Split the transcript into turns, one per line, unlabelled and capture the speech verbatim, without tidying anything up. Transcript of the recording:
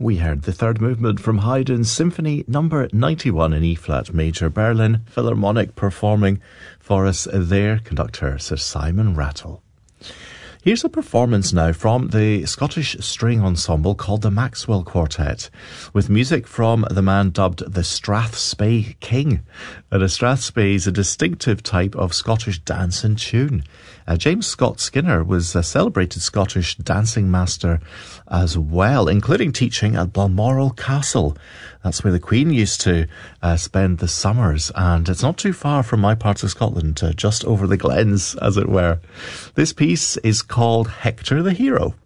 We heard the third movement from Haydn's Symphony number ninety-one in E-flat major, Berlin Philharmonic, performing for us there, conductor Sir Simon Rattle. Here's a performance now from the Scottish string ensemble called the Maxwell Quartet, with music from the man dubbed the Strathspey King. And a strathspey is a distinctive type of Scottish dance and tune. Uh, James Scott Skinner was a celebrated Scottish dancing master as well, including teaching at Balmoral Castle. That's where the Queen used to uh, spend the summers, and it's not too far from my parts of Scotland, uh, just over the glens, as it were. This piece is called Hector the Hero.